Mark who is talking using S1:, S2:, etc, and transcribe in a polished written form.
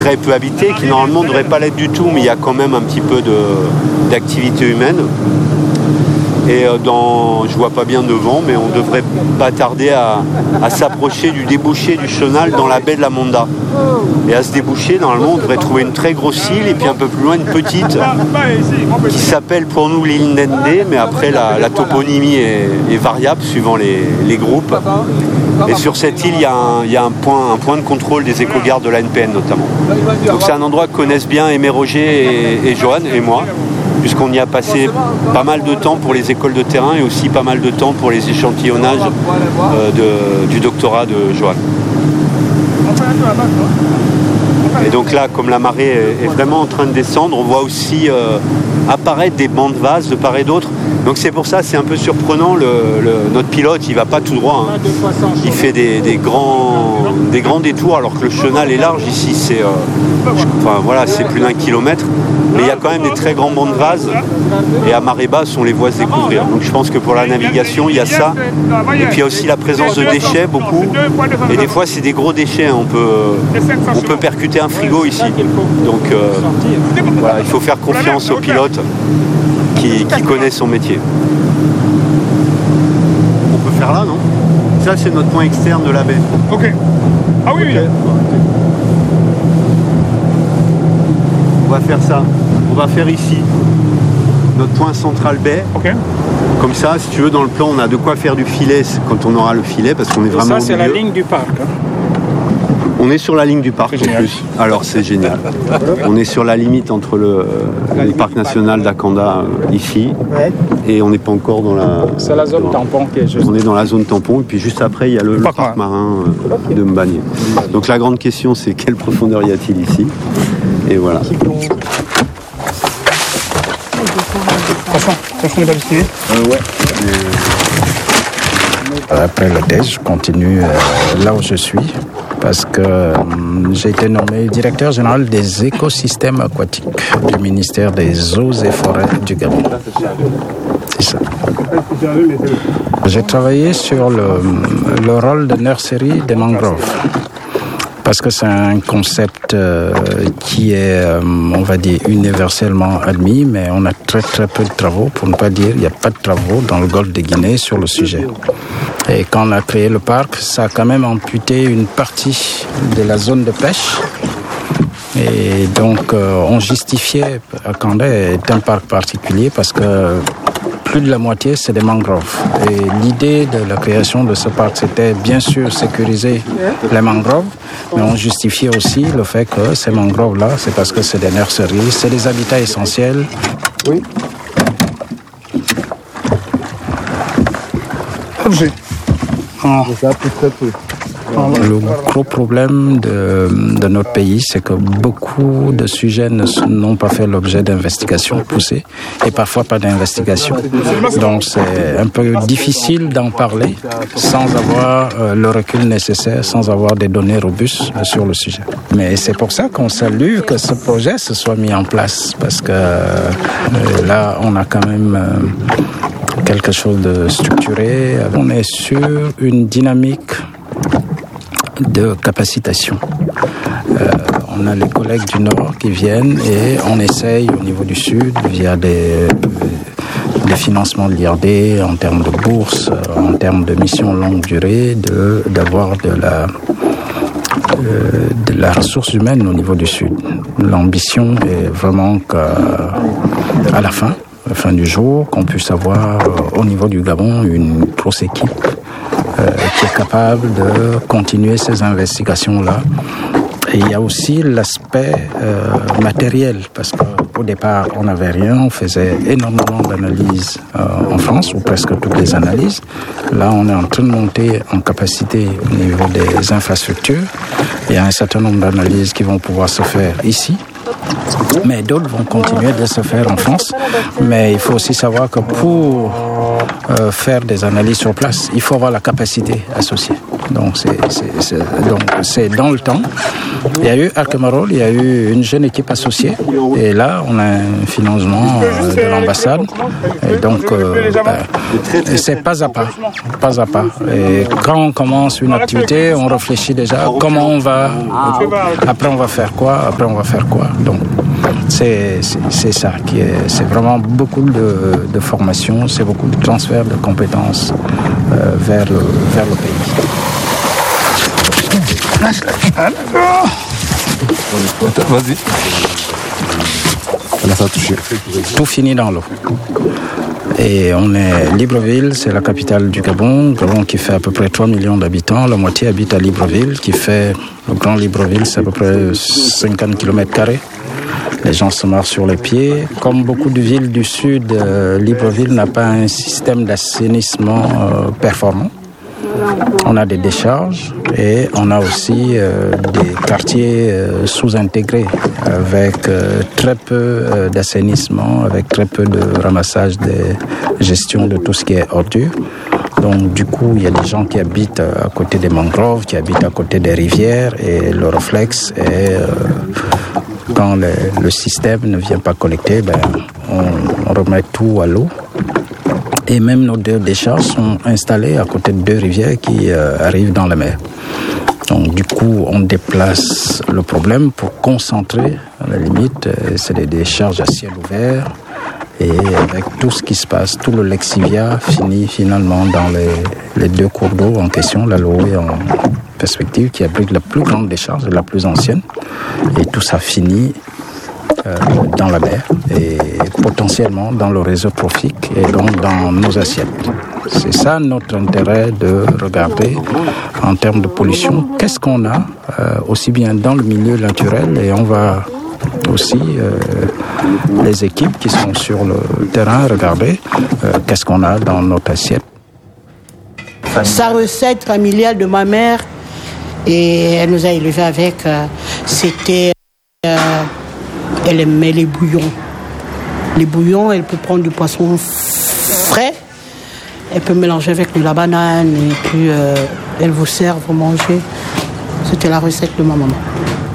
S1: Très peu habité, qui normalement ne devrait pas l'être du tout, mais il y a quand même un petit peu d'activité humaine. Et je vois pas bien devant, mais on devrait pas tarder à s'approcher du débouché du chenal dans la baie de la Monda. Et à ce débouché, normalement, on devrait trouver une très grosse île et puis un peu plus loin une petite qui s'appelle pour nous l'île Ndendé, mais après la toponymie est variable suivant les groupes. Et sur cette île, il y a un point de contrôle des éco-gardes de l'ANPN notamment. Donc c'est un endroit que connaissent bien Aimé Roger et Johan et moi, puisqu'on y a passé pas mal de temps pour les écoles de terrain et aussi pas mal de temps pour les échantillonnages du doctorat de Johan. Et donc là, comme la marée est vraiment en train de descendre, on voit aussi apparaître des bancs de vase de part et d'autre. Donc c'est pour ça, c'est un peu surprenant. Notre pilote, il va pas tout droit. Hein. Il fait des grands détours, alors que le chenal est large. Ici, c'est plus d'1 kilomètre. Mais il y a quand même des très grands bancs de vase. Et à marée basse, on les voit se découvrir. Donc je pense que pour la navigation, il y a ça. Et puis il y a aussi la présence de déchets, beaucoup. Et des fois, c'est des gros déchets. On peut percuter un frigo ici. Donc il faut faire confiance au pilote qui connaît son métier. On peut faire là, non ? Ça, c'est notre point externe de la baie.
S2: Ok. Ah oui, okay. Oui.
S1: On va faire ça. On va faire ici notre point central baie.
S2: Ok.
S1: Comme ça, si tu veux, dans le plan, on a de quoi faire du filet quand on aura le filet, parce qu'on est vraiment au milieu.
S2: Ça, c'est la ligne du parc. Hein.
S1: On est sur la ligne du parc en plus. Alors c'est génial. On est sur la limite entre le parc national d'Akanda ici et on n'est pas encore dans la...
S2: C'est la zone tampon qui est juste...
S1: On est dans la zone tampon et puis juste après il y a le parc marin de Mbagné. Donc la grande question c'est quelle profondeur y a-t-il ici ? Et voilà.
S2: Attention, pas dessiné.
S1: Ouais.
S3: Après le test, je continue là où je suis parce que j'ai été nommé directeur général des écosystèmes aquatiques du ministère des Eaux et Forêts du Gabon. C'est ça. J'ai travaillé sur le rôle de nurserie des mangroves. Parce que c'est un concept qui est, on va dire, universellement admis, mais on a très très peu de travaux, pour ne pas dire, il n'y a pas de travaux dans le golfe de Guinée sur le sujet. Et quand on a créé le parc, ça a quand même amputé une partie de la zone de pêche. Et donc, on justifiait, Akanda est un parc particulier parce que plus de la moitié, c'est des mangroves. Et l'idée de la création de ce parc, c'était bien sûr sécuriser les mangroves, mais on justifiait aussi le fait que ces mangroves-là, c'est parce que c'est des nurseries, c'est des habitats essentiels.
S2: Oui. Objet.
S3: Ah. Le gros problème de notre pays, c'est que beaucoup de sujets n'ont pas fait l'objet d'investigations poussées et parfois pas d'investigations. Donc c'est un peu difficile d'en parler sans avoir le recul nécessaire, sans avoir des données robustes sur le sujet. Mais c'est pour ça qu'on salue que ce projet se soit mis en place parce que là, on a quand même quelque chose de structuré. On est sur une dynamique de capacitation. On a les collègues du Nord qui viennent et on essaye au niveau du Sud, via des financements de l'IRD, en termes de bourses, en termes de missions longue durée, d'avoir de la ressource humaine au niveau du Sud. L'ambition est vraiment qu'à la fin du jour, qu'on puisse avoir au niveau du Gabon une grosse équipe qui est capable de continuer ces investigations-là. Et il y a aussi l'aspect matériel, parce qu'au départ, on n'avait rien, on faisait énormément d'analyses en France, ou presque toutes les analyses. Là, on est en train de monter en capacité au niveau des infrastructures. Il y a un certain nombre d'analyses qui vont pouvoir se faire ici, mais d'autres vont continuer de se faire en France. Mais il faut aussi savoir que pour faire des analyses sur place, il faut avoir la capacité associée. Donc c'est dans le temps. Il y a eu Arkemarol, il y a eu une jeune équipe associée. Et là, on a un financement de l'ambassade. Et donc, c'est pas à pas. Pas à pas. Et quand on commence une activité, on réfléchit déjà comment on va. Après, on va faire quoi. Donc, c'est ça qui est. C'est vraiment beaucoup de formation, c'est beaucoup de transfert de compétences vers le pays.
S4: Vas-y. Là, ça a touché.
S3: Tout finit dans l'eau. Et on est Libreville, c'est la capitale du Gabon. Gabon qui fait à peu près 3 millions d'habitants. La moitié habite à Libreville, qui fait le grand Libreville, c'est à peu près 50 km². Les gens se marrent sur les pieds. Comme beaucoup de villes du sud, Libreville n'a pas un système d'assainissement performant. On a des décharges et on a aussi des quartiers sous-intégrés avec très peu d'assainissement, avec très peu de ramassage de gestion de tout ce qui est ordure. Donc du coup, il y a des gens qui habitent à côté des mangroves, qui habitent à côté des rivières et le réflexe est quand le système ne vient pas collecter, on remet tout à l'eau. Et même nos 2 décharges sont installées à côté de 2 rivières qui arrivent dans la mer. Donc du coup, on déplace le problème pour concentrer, à la limite, c'est des décharges à ciel ouvert. Et avec tout ce qui se passe, tout le lexivia finit finalement dans les 2 cours d'eau en question, la Loé en perspective, qui abrite la plus grande décharge, la plus ancienne. Et tout ça finit dans la mer et potentiellement dans le réseau trophique et donc dans nos assiettes. C'est ça notre intérêt de regarder en termes de pollution. Qu'est-ce qu'on a aussi bien dans le milieu naturel et on va aussi les équipes qui sont sur le terrain regarder qu'est-ce qu'on a dans notre assiette.
S5: Sa recette familiale de ma mère et elle nous a élevés avec c'était elle aimait les bouillons. Les bouillons, elle peut prendre du poisson frais, elle peut mélanger avec de la banane et puis elle vous sert, vous mangez. C'était la recette de ma maman.